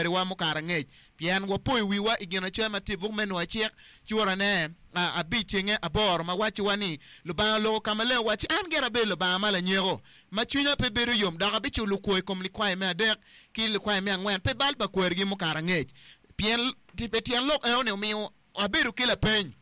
wa mo karangej pian wo poi wiwa igino chama tibuk menu achiek chuora ne a bitinge abor ma wachi wani lo ba lo kamale wachi an gera be lo ba mala nyero ma chunya pe beru yom da bi chulu koy kom li kwai me adek ki li kwai me ngwen pe bal ba kwergi mo karangej pian ti pe tian lok e one mi aberu kila pen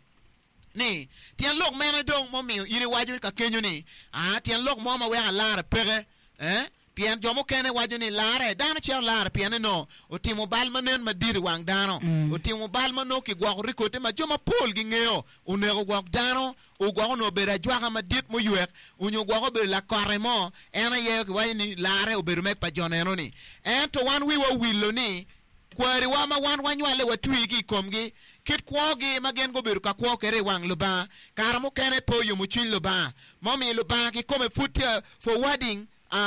ni tian lok mena dong mo mi ire waju ka kenyo ni tian lok mo ma we ala pere pian jomo kene waju ni lare dana cher lare pian no otimo balma nen madiri wang dano otimo balma no ki gwa rikote ma joma pol gi ngeo unego gwa dano o gwa no bera jwa ma dit mo yuek unyo gwa be la carrément ena ye ki wani lare o beru mek pa joneno ni to wan wi wo willo ni kwari wa ma wan wanyale watui gi komgi kit kwogi magen go beru ka kwo kere wang luba karamo kene po yo muchin luba momi luba ki come foot forwarding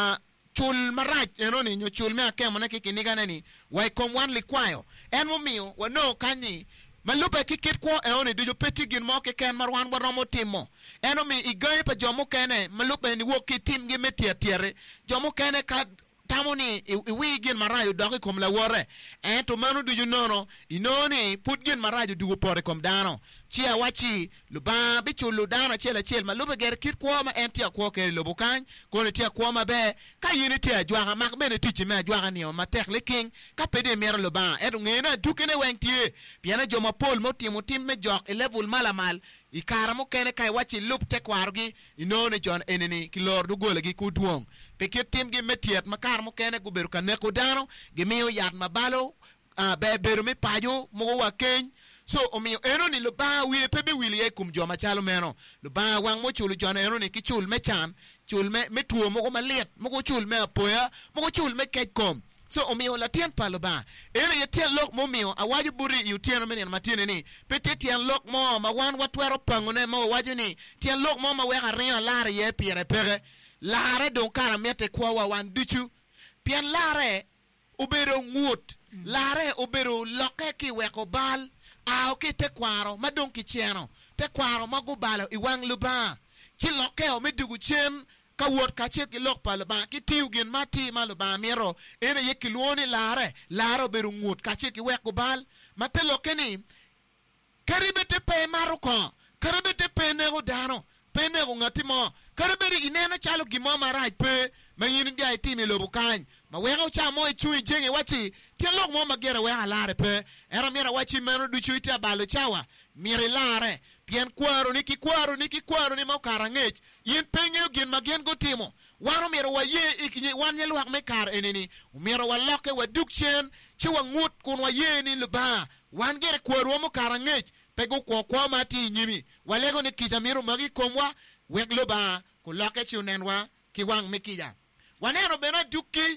chul maraj enoni nyo chul me akemo na kikiniga nani wai kom wan likwayo en momio wano kanyi malupe kikit kwo eoni dijo peti gin mo ke ken marwan waromo timo enomi igay pa jomo kene malupe ni wo ki tim gi metia tiere jomo kene ka tamoni iwi gin marayo dogi kom la wore to manu du nono inoni put gin marayo du pore kom dano chia wachi luba bichu ludana chela ma lube ger kit kwa ma entia kwa ke lubukan ko ne tia kwa ma be ka yini tia jwa ma be ne tichi me jwa ni o ma tek le king ka pede mer luba ngena dukene wentie piana joma pol tim me jok e level malamal ikara mo kene kai wachi lup tek wargi inone jon eneni ki lor du gole gi ku duong pe kit tim gi metiet makar mo kene gu beru kan ne ko dano gi miyo yat ma balo be beru mi pajo mo wa ken so omiyo eno ni luba wi pebe wili e kum joma chalo meno luba wang mo chulu jona eno ni ki chul me chan chul me tuo mo ko maliet mo ko chul me apoya mo ko chul me kechkom so omiyo la tien palo ba eno ye tien lok mo miyo awaji buri yu tien men matine ni pete tien lok mo ma wan watwero pangone mo waji ni tien lok mo ma we gario lare ye pire pere lare don kara mete kwa wa wan duchu pien lare ubero ngut lare ubero loke ki weko bal ke te kwaro madon ki cheno te kwaro mago balo iwang luba chi loke o medugu chen ka wot ka che ki lok palo ba ki tiu gin mati malo ba miro ene ye ki luoni laro beru ngut ka che ki weko bal mate loke ni karibete pe maruko karibete pe nego dano pe nego ngatimo karibere inena chalo gimo maraj pe mayini dia itini lobukan ma wega cha mo chui jenge wachi tielok mo magera we halare pe era mira wachi meno du chui ta balo chawa mire lare pien kwaro ni mo karangech yin penyo gin magen go timo waro miro wa ye ikinye wanye luak me kar eneni miro wa loke wa dukchen chi wa ngut kun wa ye ni luba wan gere kwaro mo karangech pego kwa mati nyimi walego ni kijamiro magi komwa wek luba ku loke chi unenwa ki wang mekija wanero bena duki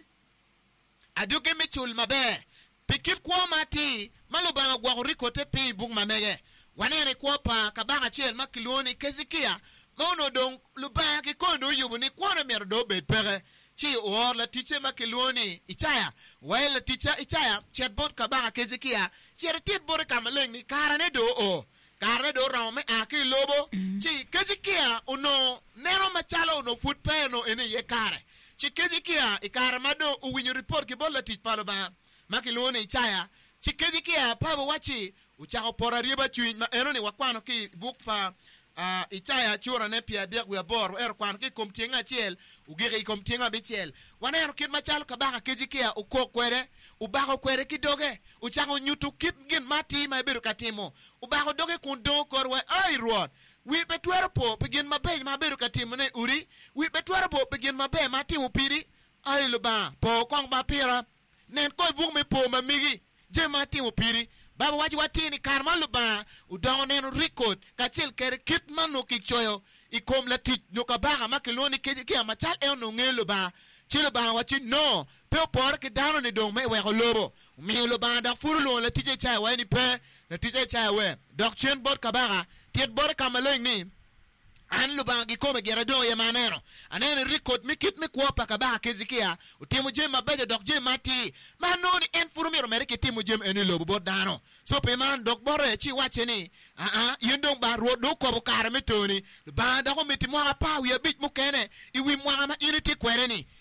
aduke michul mabe pikip kwa mati maluba gwa rikote pi bug mamege wanere kwa pa kabaga chel makiloni kezikia maono don luba ki kondo yubu ni kwa mer do bet pere chi or la tiche makiloni ichaya wae la ticha ichaya chatbot kabaga kezikia chere titbot kamaleng ni karane do o karne do raume aki lobo chi kezikia uno nero machalo uno food pe no ene ye kare chikezikia ikara mado uwinyo report ki bola tit palo ba makilone ichaya chikezikia pabo wachi uchako pora riba chui ma enoni wakwano ki book pa ichaya chura ne pia dek we bor kwano ki komtienga chiel ugire komtienga bichiel wanero kit machalo kabaka kezikia uko kwere ubako kwere kidoge uchako nyutu kit gin mati ma beru katimo ubako doge kundo korwe ai ruon we betwero po begin mabe ma beru katimo ne uri we betwero po begin mabe mati upiri ai luba po kong ba pira nen ko vung me po mamigi je mati upiri baba waji watini karma luba udon nen record katil kere kitman no kikchoyo ikom la tit no kabaga makiloni ke amachal e no ngelo ba chilo ba wachi no pe por ke dano ne dong me we ko lobo mi lo ba da furulo la tije chai we ni pe na tije chai we dok chen bot kabaga tiet bor kamaleng ni an lo ba gi ko me gera do ye maneno anene record mi kit mi ko pa kabaga kezikia utimo je mabeje dok je mati manoni en furumiro mereke timo jem eni lobo bot dano so pe man dok bore chi wache ni yendong ba ro do ko bukara metoni ba da ko metimo apa wi bit mu kene iwi mo ama unity kwere ni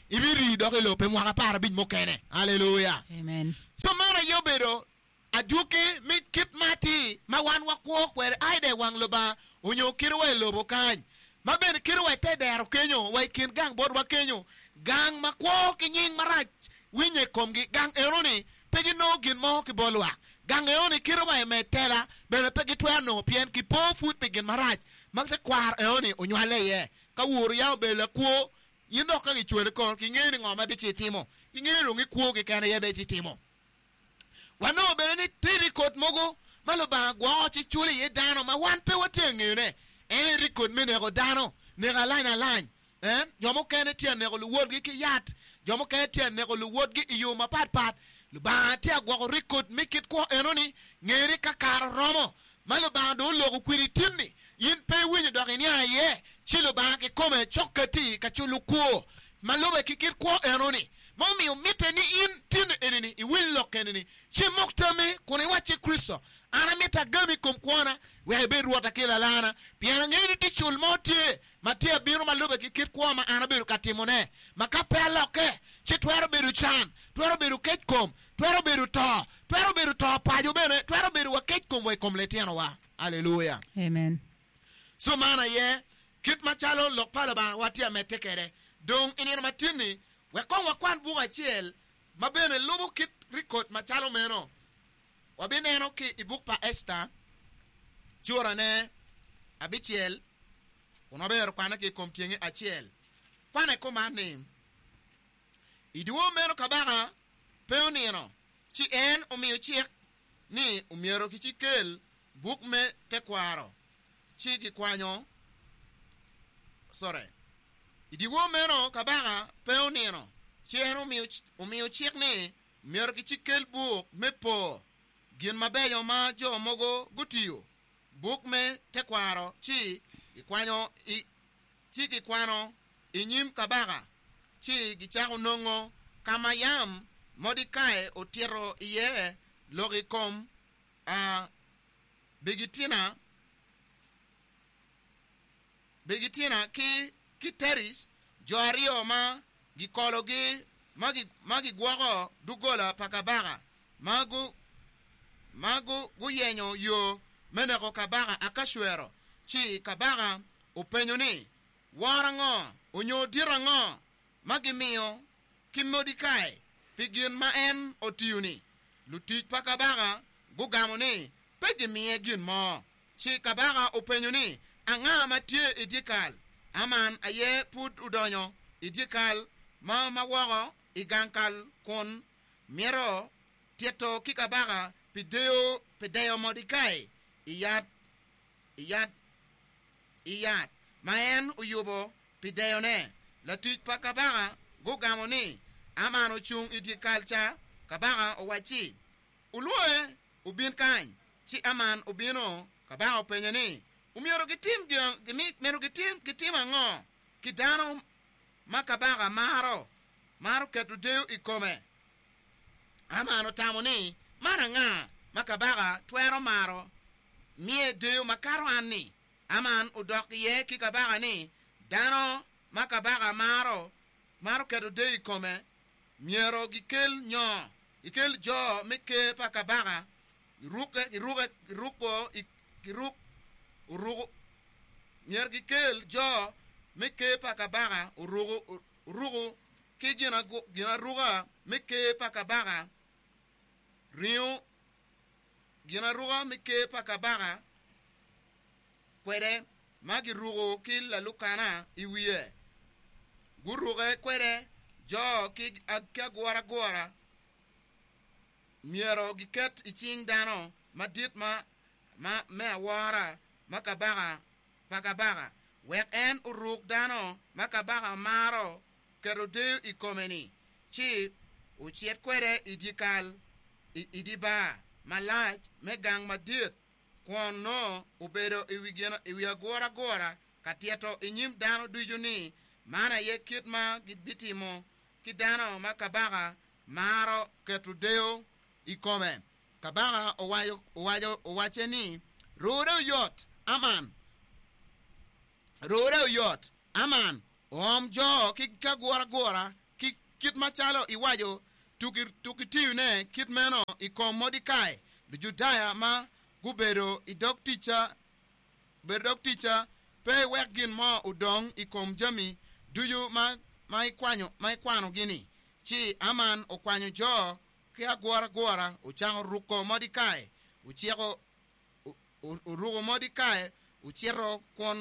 ibiri do ke lo pe mo para bin mo kene hallelujah Amen. so mana yobedo aduke mi kit mati ma wan wa ko kwer aide wang lo ba onyo kirwe lo bo kan ma ben kirwe te dero kenyo wai kin gang bod wa kenyo gang ma ko kinying marach winye komgi gang eroni pegi no gin mo ki bolwa gang eroni kirwe me tela ben pegi twa no pien ki po food pegi marach magte kwar eroni onywale ye ka wur ya bele ko yindo ka gi chwere ko ki ngeni ngoma bi chitimo ki ngero ngi ko ki kana ye be chitimo wano bele ni tiri kot mogo malo ba gwa chi chuli ye dano ma wan pe watenge ne en rikod mene go dano ne ga line jomo kene tie ne go luwod gi ki yat jomo kene tie ne go luwod gi yu ma pat lu ba tie gwa rikod mikit ko enoni ngeri ka kar romo malo ba do lo go kwiri timni yin pe winyo do ni aye chilo ba ke kome chokati ka chulu ko malo ba kikit ko enoni Mommy, you meet any in tin enemy, you will look enemy. She mocked me, Kone Wachi Christo. Anna met a gummy cum quana, where I bid water kill a lana. Piano tichul motie, Matia Biro Maluba kikit quama, Annabiru Catimone. Macapella loke, Chitwero Beru chan, Twero Beru Ketcom, Twero Beru ta, Twero Beru ta, Payo Bene, Twero Beru a Ketcom, way come Letianoa. Hallelujah. Amen. So, mana ye, Kit Machalo, Lok Palaba, Watia Metekere. Don't in Matini. Wakon wakwan buga chiel mabene lobo kit record machalo meno wabene no ki ibuk pa Esther jora ne abichiel unaber kwana ki komtienge achiel kwana koma name idiwo meno kabara peonino chi en umiyo chiek ni umiero kichikel buk me tekwaro chi gikwanyo idiwo meno kabara peonino chero umiyo chiek ni mier ki chikel buk me po gin mabeyo ma jo mogo gutiyo buk me tekwaro chi gikwano inyim kabara chi gichako nongo kama yam Mordecai otiro iye logikom Begitina ki teris joario ma gikologi magi gwago dugola pakabara magu guyenyo yo menego kabara akashwero chi kabara upenyo ni warango onyo dirango magi miyo kimodikai pigin ma en otiyuni lutich pakabara gugamo ni pegi miye gin mo chi kabara upenyo ni anga matie idikal aman aye put udonyo idikal ma wago igankal kon miro tieto kikabaga pideo Mordecai iyat maen uyubo pideo ne latich pa kabaga gugamo ni amano chung idikal cha kabaga owachi ulue ubin kany chi aman ubino kabaga openyo ni umiero gitim ango kidano makabaga maro ketu deu ikome amano tamoni mana nga makabaga twero maro mie deu makaro anni aman udok ye kikabaga ni dano makabaga maro ketu deu ikome miero gikel jo meke pakabaga urugo mier gikel jo meke pakabaga urugo ki gina ruga meke pakabaga rio gina ruga meke pakabaga kwere magi rugo ki la lukana iwiye guruga kwere jo ki agwara miero giket iching dano madit me awara makabaga pakabaga wek en uruk dano makabaga maro kero deu ikomeni chi uchiet kwere idikal idiba malaj megang madit kwon no ubero iwiya gora katieto inyim dano dujuni mana ye kit ma gibitimo kidano makabaga maro keto deu ikome kabaga owacheni rore yot aman om jo ki ka gora kit machalo iwajo tuki ne kit meno ikom Mordekai Judaya ma gubedo idok ticha pe wek gin mo udong ikom jami duyu ma ikwano gini chi Aman okwanyo jo kia gwara uchango ruko Mordekai uchieko urugo Mordekai uchiero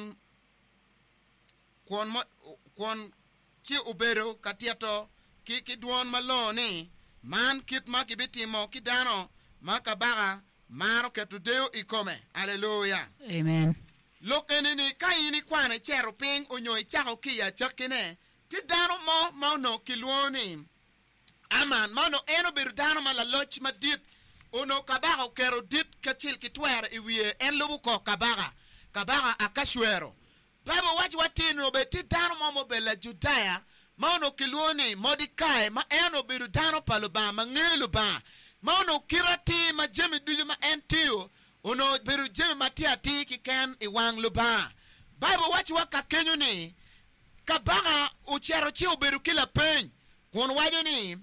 kwon chi ubedo katieto ki duon malo ni man kit ma kibitimo kidano makabaga maro ketudeo ikome. Hallelujah. Amen. Look ni kaini kwana chero ping onyo ichako kiya chakine ti dano mo no kilwoni Aman mano eno birdano malaloch madit ono kabaga kero dit kachil kitwer iwie en lubu ko kabaga akashwero Bible watch watino be ti dano mo bela Judaya mano kilwoni Mordekai ma eno birdano paluba mangelu ba mano kirati ma jemi duju ma entio ono beru jemi matia ti kiken iwang luba Bible watch waka kenyo ni kabaga uchero chi uberu kila pen kon wajo ni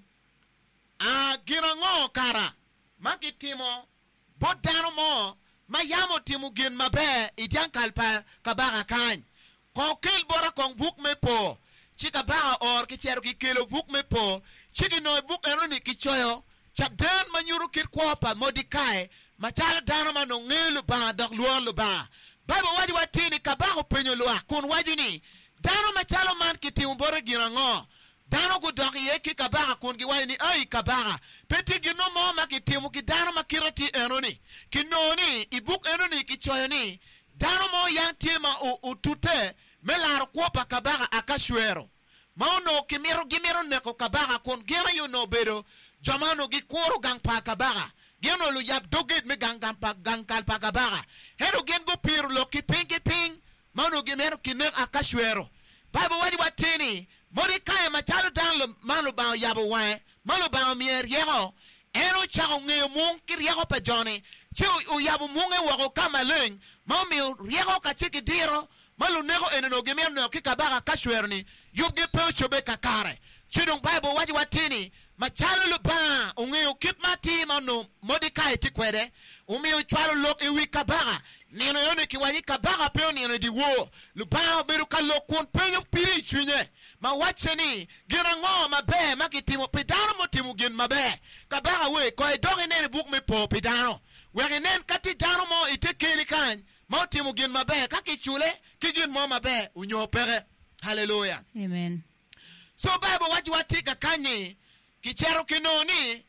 ginango kara makitimo bodano mo mayamo timu gin mabe idian kalpa kabaga kan ko kel bora kon vuk me po chika baga or kichero kikelo vuk me po chiki no vuk eroni kichoyo chaden manyuru kit kwopa Mordekai machala dano mano ngelu ba dok luo ba Bible waji watini kabago penyo lua kun waji ni dano machalo man kiti umbore ginango dano ku dok ye ki kabaga kun ki waji ni ay kabaga peti gino mo makitimu ki dano makirati enoni kinoni ibuk enoni kichoyo ni dano mo yang tima utute melaro kwopa kabaga akashwero mauno gimiro neko kabaga kun gina yu no bedo jamano gi koro gang pa kabaga geno lu yab dogit me gang kal pa kabaga hero gen go pir lo ki ping mano gi mero ki ne akashwero Bible wadi watini Mordekai machalo dan lo malo ba yabo wa malo ba mier yego ero chao nge mung ki yego pa joni chi u yabo munge wo kama leng mami yego ka chiki diro malo nego eneno gi mero ki kabaga kashwero ni yugi pe chobe kakare chidong Bible wadi watini machalo luba ungeyo kitmati mano Mordekai tikwede umiyo chwalo lok iwi kabaga nino yone kiwanyi kabaga peo nino diwo luba beru kalokun penyo piri chunye ma wacheni gina ngo mabe makitimo pidano motimu gin mabe kabaga we kwa dogi nene buk me po pidano wege nen kati dano mo itekeni kan motimu gin mabe kaki chule kigin mo mabe unyo pere. Hallelujah. Amen. So Bible watika kanyi kichero kinoni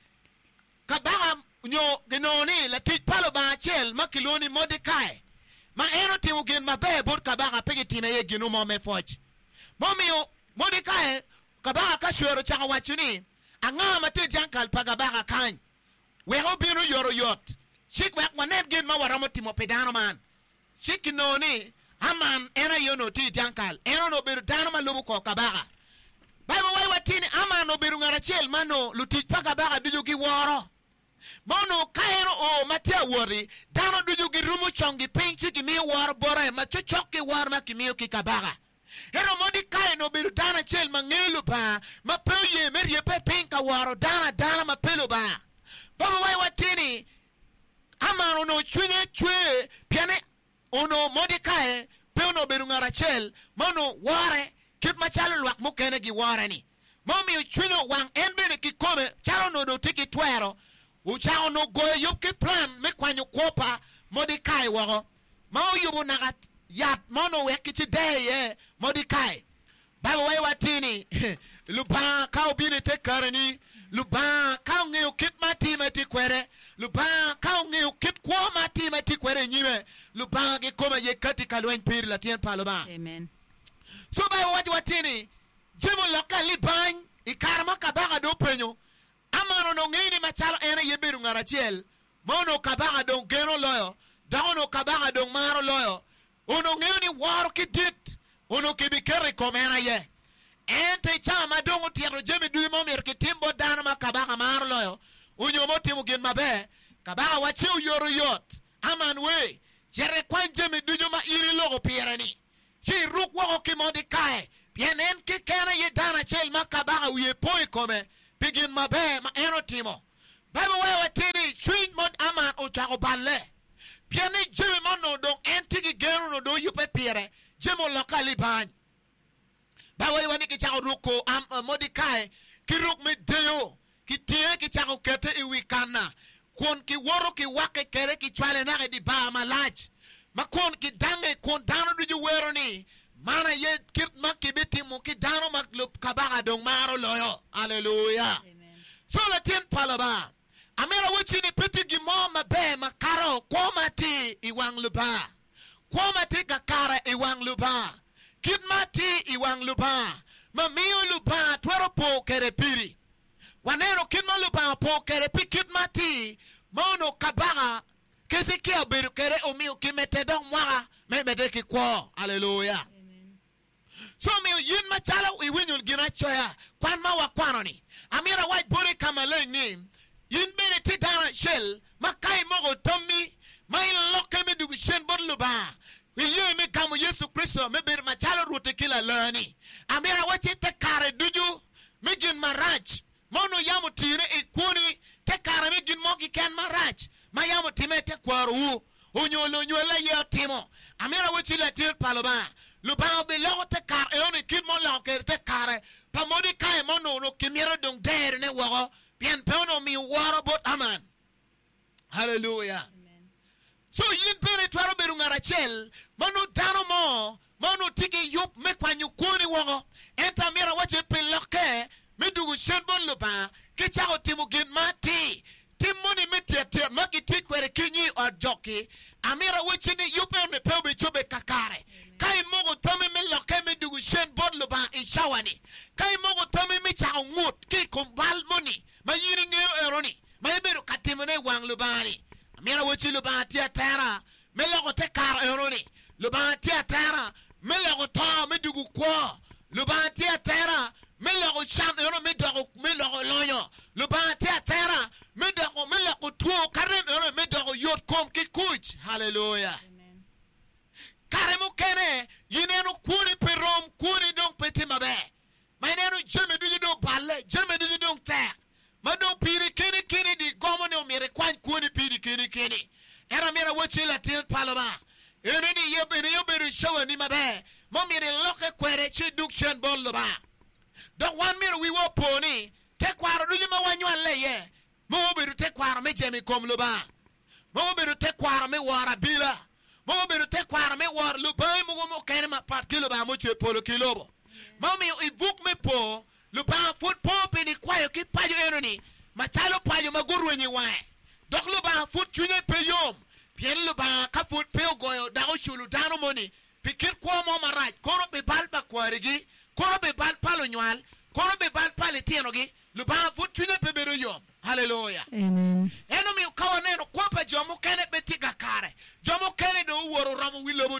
kabaga nyo kinoni la tij palo ba chel makiloni Mordekai ma eno timu gen mabe bot kabaga pegi tina ye ginu mo me foj momio Mordekai kabaga kashwero chaka wachuni anga mate jankal pagabaga kan we ho binu yoro yot chik wak wanet gen ma waramo timo pedano man chik kinoni Aman ena yono ti jankal eno no beru dano malubu ko kabaga Bible wai watini Aman no beru ngarachel mano lutij paka baga duju ki woro mono kairo o matia wori dano duju ki rumu chongi pinchi ki mi woro bora ma chochoki woro ma ki miyo ki kabaga hero Mordekai no beru dana chel mangelu ba ma peye merie pe pinka woro dana ma pelo ba Bible wai watini Aman no chwe piane ono Mordekai pe ono beru ngarachel mono ware kit machalo lwak mukene gi ware ni momi uchwino wang enbene ki kome chalo no tiki twero uchao no goyo yup ki plan me kwanyo kwopa Mordekai wago mao yubu nagat yat mono wekichi deye Mordekai Bible wai watini luba kao bine te karani luba kao ngeo kit mati mati kwere luba kao ngeo kit kwa mati mati kwere nyiwe luba ki kome ye kati kalwen piri la tien paloba. Amen. So Bible watini jimo loka libany ikarama kabaga do penyo amano no ngini machalo ena yeberu ngarachiel mono kabaga do geno loyo dagono kabaga do maro loyo ono ngini waro kidit ono kibikere komena ye ente chama dongo tiero jemi duimo momer kitimbo dana makabaga maro loyo unyo motimu gen mabe kabaga wachiu yoro yot aman we jere kwan jemi duimo ma iri logo pierani chi ruk wako ki Mordekai Pienen ki kena ye dana chel makabaga uye poi kome pigin mabe ma enotimo. Bible wewe tidi swing mod aman o jago balle. Piene jemi mono don entigi geru no do yupe pire jemo lokali ban. Bible wani ki jago ruko Mordecai ki ruk me deo ki tie ki jago kete iwikana. Kon ki woro ki wake kere ki chwale nage di ba malaj. Ma kon ki dange kon dano du wero ni. Mana ye kit makibiti mo ki dano maklup kabaga dong maro loyo. Hallelujah. Amen. So la tin palaba. Amira wichi ni piti gimo mabe makaro kwamati iwang luba. Kwamati kakara iwang luba. Kidmati iwang luba. Mamiyo luba twero po kerepiri. Wanero kidma luba po kerepi kidmati. Mono kabaga. Kesi kia biru kere omiyo kimete dong mwaka. Memede ki kwa. Hallelujah. So me yin machala iwinyul gina choya kwan ma wa kwanoni amira white body kama le name yin bene ti dana shell makai mogo tommi mai lokke me dugu shen bodluba ye me kamo Yesu Kristo me ber machala rote kila lani amira wache te kare duju me gin maraj mono yamu tire ikuni te kare me gin mogi ken maraj ma yamu time te kwaru onyolo nyola ye timo amira wache la til paloba Luba be lo te kar e oni kid mo lo ke te kare pa Mordecai mo no kimiro dong der ne wo bien pe ono mi waro bot aman. Hallelujah. Amen. So yin pere twaro beru ngarachel manu dano mo tiki yup me kwanyu kuni wo enta mira wache pe loke me dugu shenbon luba ke chao timu gin mati timoni metiate makiti kwere kinyi or jockey amira wache ni yupe me pe be chobe kakare kai mogo tomi me loke me dugu shen bodlo ba in shawani kai mogo tomi me cha ngut ki kombal moni ma yiri ngeo eroni ma yeberu katimone wang lubani amira wache luba tia tera me logo te kar eroni luba tia tera me logo to me dugu kwa luba tia tera me logo sham ero me logo loyo luba tia tera me logo tuo karem ero me dogo yot kom ki kuch. Hallelujah. Karemu kene yinenu kuni perom kuni dong peti mabe mainenu jeme du dong balle jeme du dong tak ma dong piri kini di gomone o mere kwan kuni piri kini era mera wachi la til paloma eneni yebe show ni mabe mo mere loke kwere chi duk chen bollo ba donc wan mere wi wo poni te kwaro du ma wanyu alle mo beru te kwaro me jeme kom lo ba mo beru te kwaro me wara bila mo beru te kwara me war lu bay mo kene ma pat kilo ba mo che polo kilo bo mami i book me po lu ba foot pop ni kwayo ki pajo enoni ma chalo pajo ma guru ni wa dok lu ba foot chune pe yom bien lu ba ka foot pe goyo da o chulu dano moni pikir ko mo maraj kono be bal ba kwarigi kono be bal palo nywal kono be bal pale tienogi lu ba foot chune pe beru yom. Hallelujah. Amen. Eno mi kawa neno kwapa jomo kene betiga kare. Jomo kene do woro ramu wilobo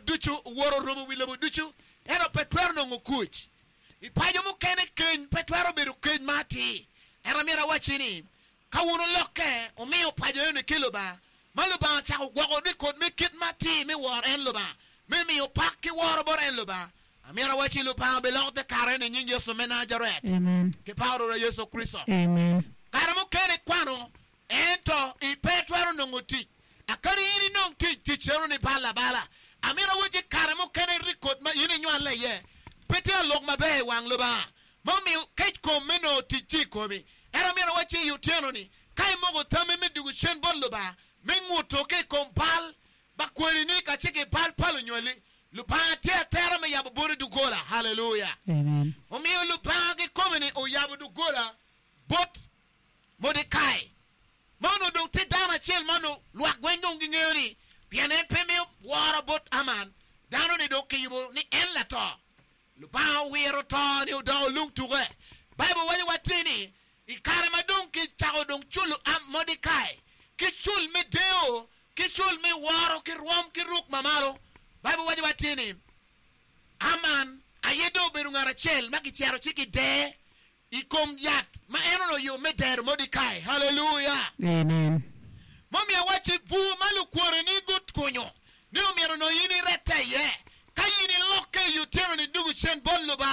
duchu. Eno petwero no ngukuch. Ipajo mu kene ken petwero beru ken mati. Eno mira wachini. Kawuno loke umi upajo yone kiloba. Maluba chako gwago dikod mi kit mati mi war en loba. Mimi upaki waro bor en loba. Amira wachi lupa belong te kare ne nyingi Yesu menajaret. Amen. Ke paro ra Yesu Kristo. Amen. Karamo kene kwano ento I petwaro nongoti akari yini nong tichero ni bala amira wuji karamo kene record ma yini nywan le ye pete lok mabe wang loba mami kech ko meno tichi ko mi era mira wachi yutiano ni kai mogo tame me dugu shen bon loba mengu toke kompal bakweri ni ka cheke palo nywele lupa tera me yaburi dugola. Hallelujah. Amen. Omi lupa ke komene o yabu dugola bot Mordecai mano do te dana chel mano luak gwengo ngingeri pianen peme wara bot aman dano ni do kibo ni en la to lu ba wero to ni do lung tuge bible wali watini ikare madon ki tago don chulu am Mordecai ki chul me deo ki chul me waro ki rom ki ruk mamalo bible wali watini aman ayedo berungara chel maki chiaro chiki de ikom yat ma eno yo meder Mordecai. Hallelujah. Amen. Mami awachi vu malu kwore ni gut konyo ni omero no yini rete ye kayini loke yutero ni dugu chen bollo ba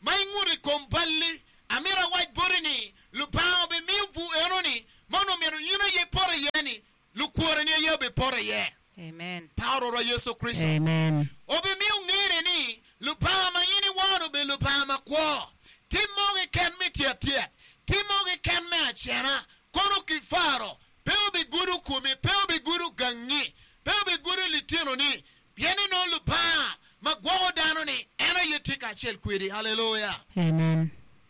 mai nguri komballi amira waj borini lu pao be mi bu enoni mono mero yina ye pore yeni lu kuore ne ye be pore ye. Amen. Power of Yesu Kristo. Amen. Obi mi ngire ni lu pao ma yini wano be lu pao ma kwa timoge ken mi tia timoge ken me achena kono kifaro peo be guru kumi peo be guru gangi peo be guru litino ni bieni no lu pao ma gwogo dano ni ena yetika chel kwiri. Hallelujah. Amen.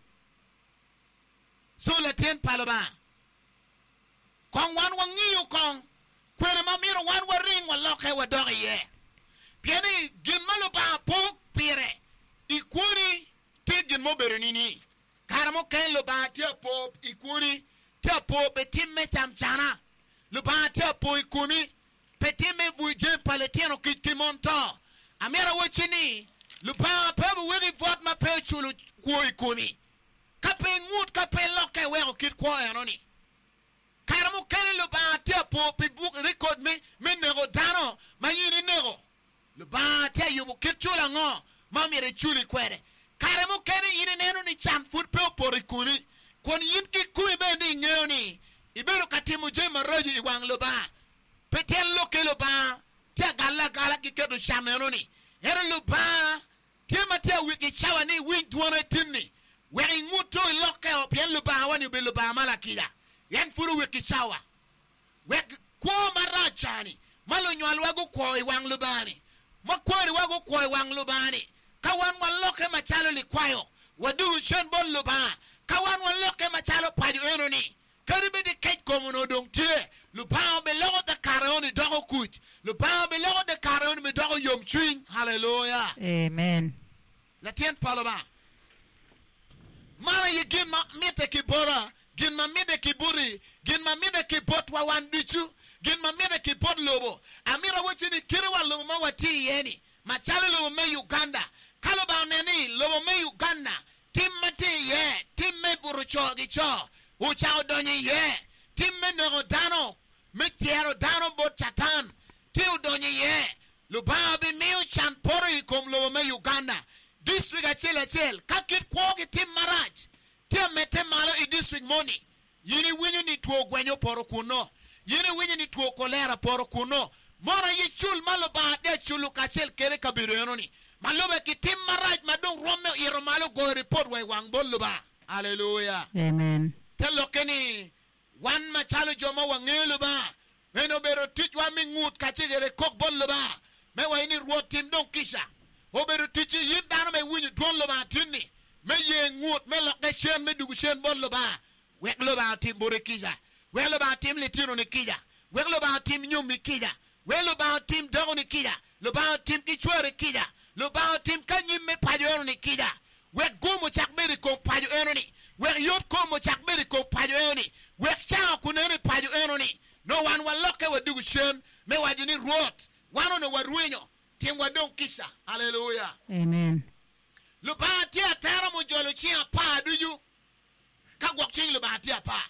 So letien paloba kong wan wangiyo kong kwena mamiro wan waring waloke wadogi ye pieni gin maloba pok pire ikuni te gin mo berenini karamo ken loba te pop ikuni te pop betimme chamchana loba te pop ikuni petimme vuje paletino kitkimonto amira wochini loba pebe wegi vot ma pe chulu ko ikuni kape ngut kape loke wego kit ko enoni karamo ken lo ba te po pe book record me nego dano mayini nego lo ba te yubu kit chula ngo mamire chuli kwere karamo ken yini neno ni cham foot pe por ikuni kon yin ki kuy be ndi ngeni ibero katimu je maroji iwang lo ba petel loke lo ba te gala ki kedo cham enoni ero lo ba te mate wiki chawa ni win duone timni weri nguto loke o pien luba wani be luba malakia yen furu weki chawa wek ko marachani malo nywal wago ko iwang lubani makwori wago ko iwang lubani kawan waloke machalo likwayo wadu shen bon luba kawan waloke machalo paju enoni karibe de kait komuno dong tie luba be logo de karoni dogo kuch luba be logo de karoni me dogo yom chwing. Hallelujah. Amen. Latien paloba mara ye gin ma mete ki bora gin ma mede ki buri gin ma mede ki bot wa wan dichu gin ma mede ki bot lobo amira wochini kirwa lobo ma wati yeni machalo lobo me Uganda kalo ba neni lobo me Uganda tim mate ye tim me burucho gicho ucha odonyi ye tim me nego dano me tiero dano bot chatan ti odonyi ye luba be me chan pori kom lobo me Uganda district achel kakit kwogi tim maraj tim mete malo I district money yini winyo ni tuo gwenyo poro kuno yini winyo ni tuo kolera poro kuno mora yi chul malo ba de chulu kachel kere kabiru enoni malo be ki tim maraj madong rome iro malo go report way wang bolu ba. Hallelujah. Amen. Telo keni wan machalo jomo wangelu ba meno bero tijwa mingut kachigere kok bolu ba me wa ini ruo tim don kisha oberu tichi yin dano me winyu don lo ba tinni me ye ngut me lo ke shen me dugu shen bon lo ba wek lo ba tim bore kija wek lo ba tim litino ni kija wek lo ba tim nyum ni kija wek lo ba tim dogo ni kija lo ba tim kichwere kija lo ba tim kanyim me pajo ni kija wek gumo chak beri kom pajo enoni wek yot komo chak beri kom pajo enoni wek chao kuneni pajo enoni no wan waloke wa dugu shen me wajini ruot wano no waruenyo tim wadon kisha. Hallelujah. Amen. Lubati atara mo jolo chia pa duju ka gwak ching lubati apa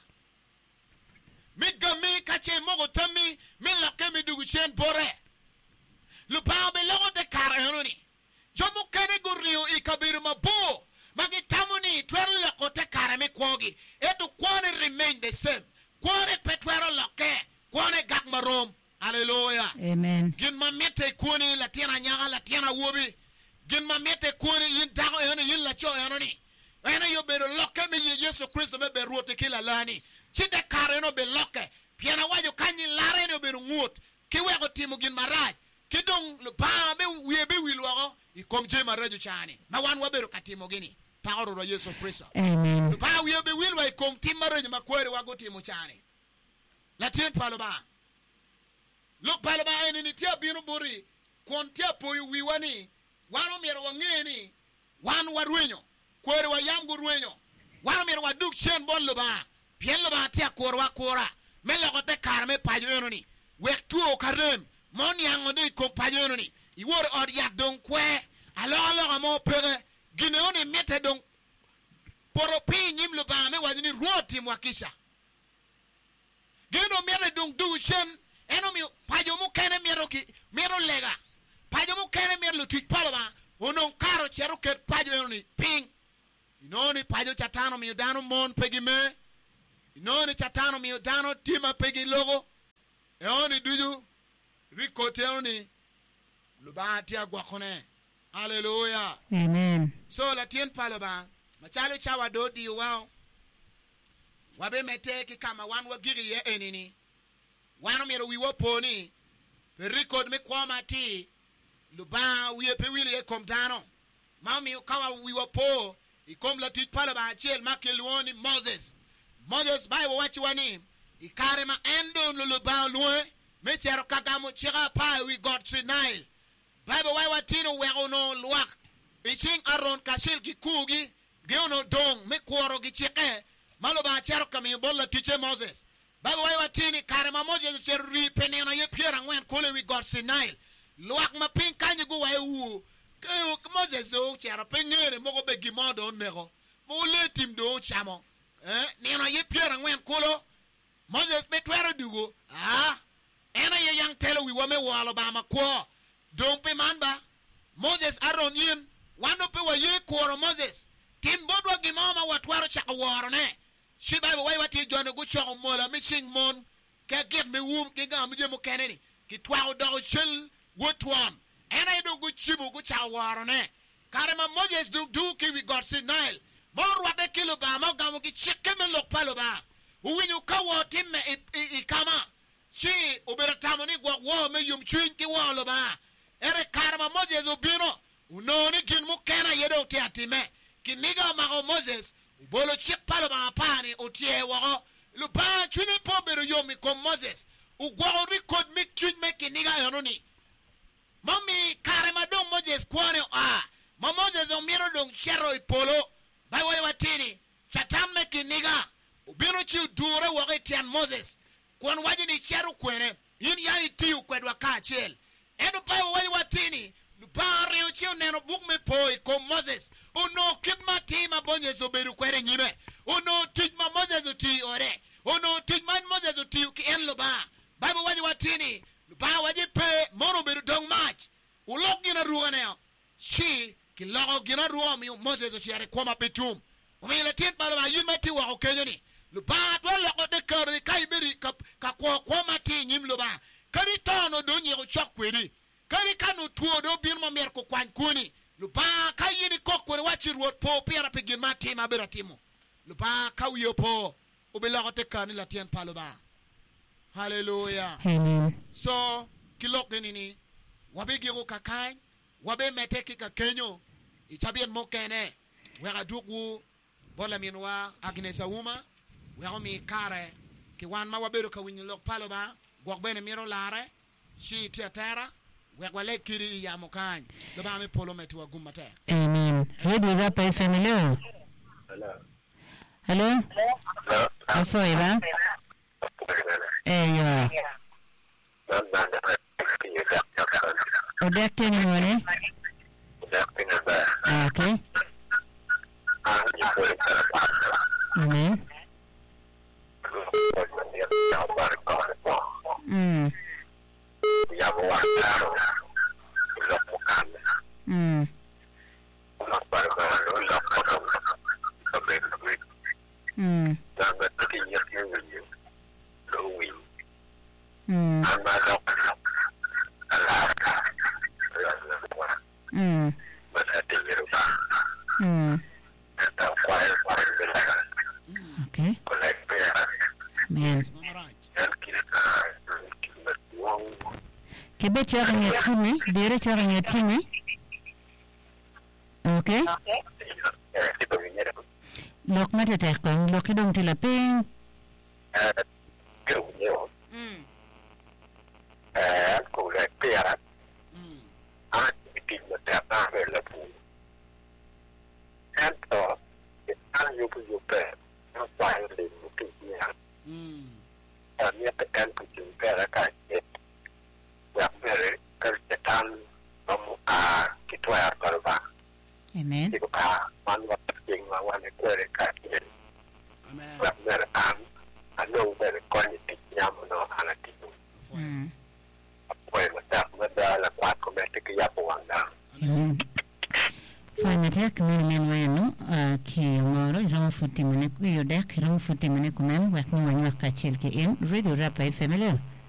mi gami ka che mogo tami mi loke mi dugu shen bore lupa be logo de karanoni jomu kene gurriyo ikabiru mabu magi tamuni twero loko te karame kwogi edu kwane remain the same kwane petwero loke kwane gak marom. Hallelujah. Amen. Gin ma mete kuni latina nyaga latina wobi gin ma mete kuni yin dago ene yin la cho enoni ene yo be loke me Yesu Kristo me be rote kila lani chide kare no be loke piana wajo kanyi lare no be ngut ki wego timu gin maraj kidong ba be wiebe wilwago ikom je marajo chani ma wan wabero katimo gini power of Yesu Kristo. Amen. Ba wiebe wilwa ikom tim marajo makwere wago timu chani latin palo ba look palaba eni ni tia binu buri kontia po wiwani wanu mero wangeni wan waruenyo kwere wa yamgu ruenyo wanu mero wa duk shen bon loba bien loba tia kora melo kote karme pajo enoni wek tuo karem mon yango de kompajo enoni iwor od ya don kwe alo mo pere gineoni mete don poropi nyim loba me wajini ruoti mwakisha gino mere don du shen eno mi pajo mu kene mero lega pajo mu kene mero lu tik palaba onon karo chero ket pajo eno ni ping inoni pajo chatano mi dano mon pegi me inoni chatano mi dano tima pegi logo e oni duju rikote oni lubati agwakone. Hallelujah. Amen. So la tien paloba machalo chawa dodi wao wabe meteki kama wan wagiri ye enini wano miro wiwo poni pe record me kwama ti luba wiye pe wili ye komtano mami kawa wiwo po ikom la tij paloba achel makeluoni Moses Bible wachi wani ikare ma endo luba luwe me chero kagamo chira pa we got Sinai Bible wai watino we ono luak biching aron kashil kikugi geono dong me kworo gi chike maloba chero kami bolla tiche Moses Bible wai watini karema Moses chero ri penena ye piera ngwen kole we got Sinai luak ma pin kanyi go wai wu ke Moses do chero pengere mogo be gimodo nego mo letim do chamo nena ye piera ngwen kolo Moses be twero dugo ena ye yang telo we wame walo ba makwo don't pe manba Moses aron yin wano pe wa ye kworo Moses timbodwa gimama watwaro chaka woro ne shi Bible wai wati jone go choko mola mi sing mon ke get me wum ke ga mi jemo keneni ki twawo do shel wotwam ena do go chibu go cha woro ne karema Moses do ki we got Sinai mor wade kilo ba ma ga mo ki cheke me lok palo ba uwinyu kawo timme ikama shi oberatamo ni gwa wo me yum chwin ki wo ba ere karma Moses obino unoni kin mukena yedo te atime kiniga mago Moses bolo chik palo ba pani otie wo lu ba chuni pobero yomi ko Moses ugwa record mi chun me kiniga yononi mami karma dong Moses kwano ma Moses omiro dong chero ipolo bai wai watini chatan me kiniga ubino chi dure wo etian Moses kon waji ni chero kwene yin ya itiu kwedwa ka achel eno bai wai watini lupare uchi neno buk me poi ko Moses uno kitma tima bonye so beru kwere nyime uno tijma Moses uti ore uno tijma Moses uti ki en lo ba bai wai watini lupa waji pe mono beru dong match ulok gina ruwa neo shi ki logo gina ruwa mi Moses uchi are kwama petum umele tien palo ba yima ti wa okenyoni lupa do loko de kari kai beri ka kwama ti nyim lo ba kari tono do nyi ko chokweri kari kanu tuo do bin mo mer ko kwan kuni lupa kayini kokko wachi ruot po piera pigin mati mabera timo lupa kawiyo po ubila ko te kan la tien palo ba hallelujah Amen. so kilok nini wabe giro kakai wabe meteki ka kenyo itabien mo kene wera dugu bola minwa agnesa uma wera mi kare ki wan ma wabero ka winyo lok palo ba gogbene miro lare shi tetera wegwale kiri ya mokany do ba me polo metu agumate Amen. Radio Rapa FM hello. Hello. Afoi ba? Yo. Odakte ni mwone? Okay. Amen. Okay. Amen. Kebe chara nyatini, dire chara nyatini. Okay. Lok mate tekong, loki dong tilaping. Amen. Fine. matek men wayano ki ngoro rom futi mene ku yodek rom futi mene ku men wek ni wanyo ka chel ke in radio rap FM